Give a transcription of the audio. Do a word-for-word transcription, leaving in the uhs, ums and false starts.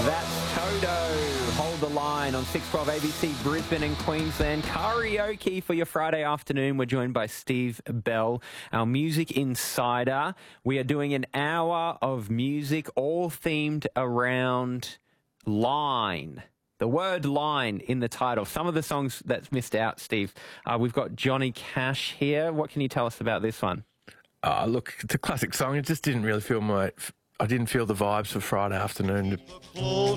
That's Toto. Hold the line on six twelve A B C Brisbane and Queensland. Karaoke for your Friday afternoon. We're joined by Steve Bell, our music insider. We are doing an hour of music all themed around line. The word line in the title. Some of the songs that's missed out, Steve. Uh, we've got Johnny Cash here. What can you tell us about this one? Uh, look, it's a classic song. It just didn't really feel my... I didn't feel the vibes for Friday afternoon.